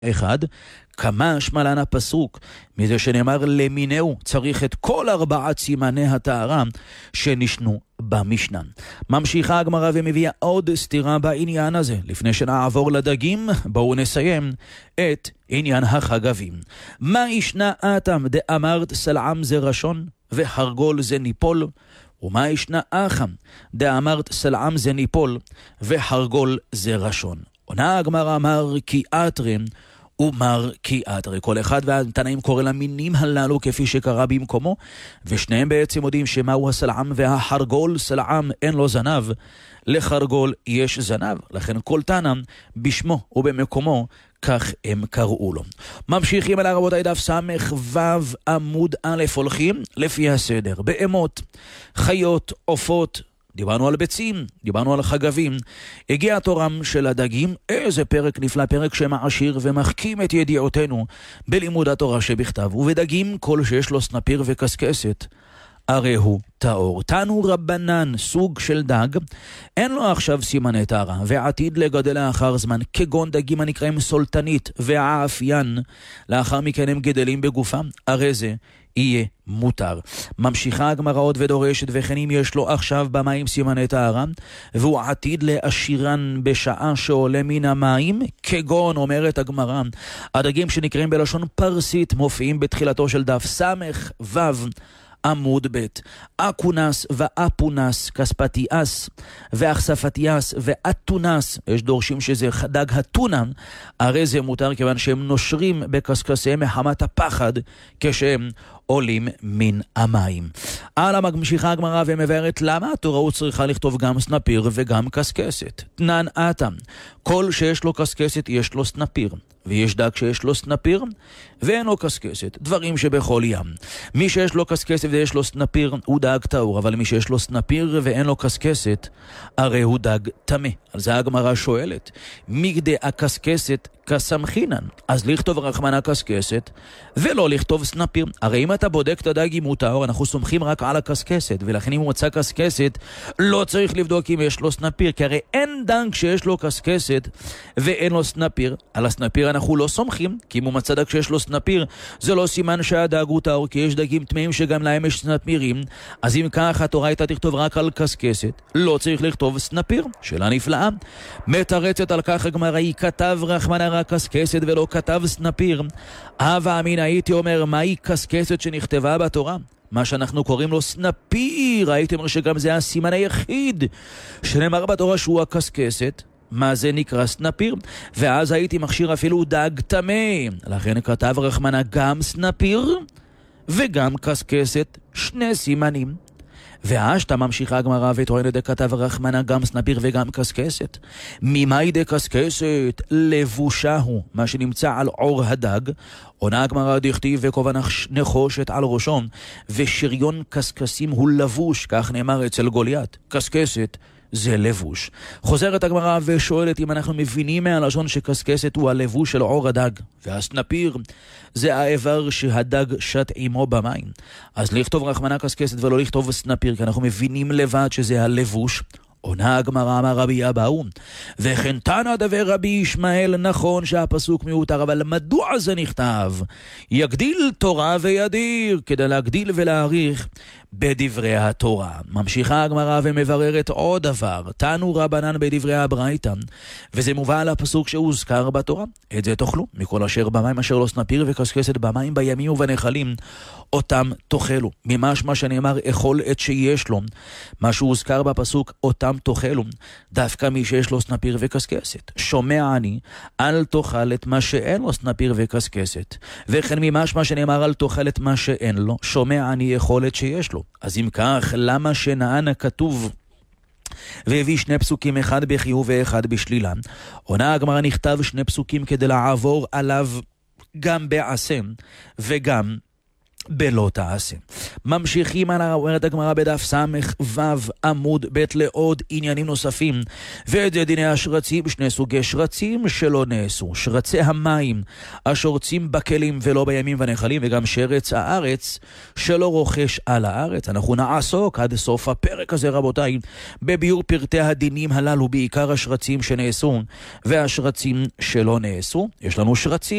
אחד, כמה שמלן הפסוק, מזה שנאמר למינהו, צריך את כל 4 סימני הטהרה שנשנו במשנה. ממשיכה הגמרא ומביאה עוד סתירה בעניין הזה. לפני שנעבור לדגים, בואו נסיים את עניין החגבים. מה ישנה אתם דאמרת סלעם זה ראשון והרגול זה ניפול? ומה ישנה אחם דאמרת סלעם זה ניפול והרגול זה ראשון? עונה הגמרא אמר כי אתרם ומר כי אתרי. כל אחד והתנאים קורא למינים הללו כפי שקרה במקומו, ושניהם בעצם יודעים שמהו הסלעם והחרגול. סלעם אין לו זנב, לחרגול יש זנב, לכן כל תנא בשמו ובמקומו כך הם קראו לו. ממשיכים על רבותיי דף סמך וו עמוד א', הולכים לפי הסדר. בהמות, חיות, עופות, דיברנו על ביצים, דיברנו על חגבים. הגיע תורם של הדגים. איזה פרק נפלא, פרק שמעשיר ומחכים את ידיעותינו בלימוד התורה שבכתב. ובדגים כל שיש לו סנפיר וקסקסת הרי הוא טהור. תנו רבנן, סוג של דג אין לו עכשיו סימני טהרה ועתיד לגדל לאחר זמן, כגון דגים הנקראים סולטנית ועאפיין, לאחר מכן הם גדלים בגופם, הרי זה יהיה מותר. ממשיכה הגמרא עוד ודורשת, וכן אם יש לו עכשיו במים סימני טהרה והוא עתיד לאשירן בשעה שעולה מן המים, כגון, אומרת הגמרא, הדגים שנקראים בלשון פרסית מופיעים בתחילתו של דף סמך וו עמוד ב', אקונס ואפונס, כספתיאס ואכספתיאס ואתונס, יש דורשים שזה דג הטונה, הרי זה מותר כיוון שהם נושרים בקסקסיהם מחמת הפחד כשהם עולים מן המים. על הממשיכה הגמרא ומבארת למה התורה צריכה לכתוב גם סנפיר וגם קסקסת. תנן אתם, כל שיש לו קסקסת יש לו סנפיר, ויש דג שיש לו סנפיר ואין לו קסקסת, דברים שבכל ים. מי שיש לו קסקסת ויש לו סנפיר הוא דג טהור, אבל מי שיש לו סנפיר ואין לו קסקסת הרי הוא דג טמא. על זה הגמרא שואלת, מגדי הקסקסת כסמכינן, אז לכתוב רחמנה קסקסת ולא לכתוב סנפיר. הרי אם אתה בודק את הדג אם הוא טהור, אנחנו סומכים רק על הקסקסת, ולכן אם הוא מצא קסקסת לא צריך לבדוק אם יש לו סנפיר, כי הרי אין דג שיש לו קסקסת ואין לו סנפיר. על הסנפיר אנחנו לא סומכים, כי אם הוא מצא דג שיש לו סנפיר זה לא סימן שהדג הוא טהור, כי יש דגים טמאים שגם להם יש סנפירים. אז אם כך התורה הייתה תכתוב רק על קסקסת, לא צריך לכתוב סנפיר. שאלה נפלאה. מתרצת על כך הגמרא, היא כתב רחמנה רק קסקסת ולא כתב סנפיר. הווה אמינא, הייתי אומר, מהי קסקסת שנכתבה בתורה? מה שאנחנו קוראים לו סנפיר. הייתי אומר שגם זה הסימן היחיד שנאמר בתורה שהוא הקסקסת. מה זה נקרא סנפיר? ואז הייתי מכשיר אפילו דג טמא, לכן כתב רחמנה גם סנפיר וגם קסקסת, שני סימנים. והאשתה ממשיכה הגמרא וטוענת דכתב רחמנה גם סנפיר וגם קסקסת. ממאי דקסקסת? לבושה הוא, מה שנמצא על עור הדג. עונה הגמרא דכתיב וכובע נחושת על ראשו ושריון קסקסים הוא לבוש, כך נאמר אצל גוליית. קסקסת זה לבוש. חוזרת הגמרא ושואלת אם אנחנו מבינים מהלשון שקסקסת הוא הלבוש של עור הדג, והסנפיר זה האיבר שהדג שט עמו במים. אז לכתוב רחמנה קסקסת ולא לכתוב סנפיר, כי אנחנו מבינים לבד שזה הלבוש. עונה הגמרא, אמר רבי אבאו, וכן תנא דבר רבי ישמעאל, נכון שהפסוק מיותר, אבל מדוע זה נכתב? יגדיל תורה וידיר, כדי להגדיל ולהאריך בדברי התורה. ממשיכה הגמרא ומבררת עוד דבר, תנו רבנן בדברי הברייתא, וזה מובא על הפסוק שהוזכר בתורה, את זה תאכלו מכל אשר במים אשר לא סנפיר וקסקסת במים בימים ובנחלים אותם תאכלו. ממש מה שנאמר אכול את שיש לו, מה שהוזכר בפסוק אותם תאכלו, דווקא מי שיש לו סנפיר וקסקסת. שומע אני, אל תאכל את מה שאין לו סנפיר וקסקסת, וכן ממש מה שנאמר אל תאכל את מה שאין לו, שומע אני אכול את שיש לו. אז אם כך, למה שנען הכתוב והביא שני פסוקים, אחד בחיוב ואחד בשלילה? עונה הגמרא, נכתב שני פסוקים כדי לעבור עליו גם בעשה וגם בלא תעשה. ממשיכים על אומרת הגמרא בדף סמך וו עמוד ב' לעוד עניינים נוספים, ואת זה דיני השרצים, שני סוגי שרצים שלא נעשו, שרצי המים השורצים בכלים ולא בימים ונחלים, וגם שרץ הארץ שלא רוכש על הארץ. אנחנו נעסוק עד סוף הפרק הזה רבותיי בביור פרטי הדינים הללו, בעיקר השרצים שנעשו והשרצים שלא נעשו. יש לנו שרצים